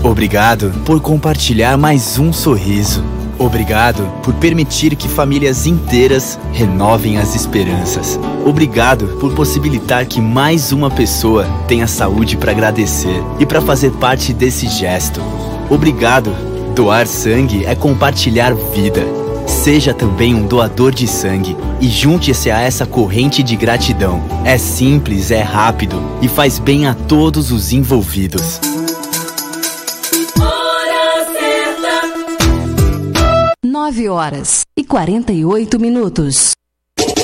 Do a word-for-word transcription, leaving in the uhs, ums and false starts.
Obrigado por compartilhar mais um sorriso. Obrigado por permitir que famílias inteiras renovem as esperanças. Obrigado por possibilitar que mais uma pessoa tenha saúde para agradecer e para fazer parte desse gesto. Obrigado. Doar sangue é compartilhar vida. Seja também um doador de sangue e junte-se a essa corrente de gratidão. É simples, é rápido e faz bem a todos os envolvidos. nove horas e quarenta e oito minutos.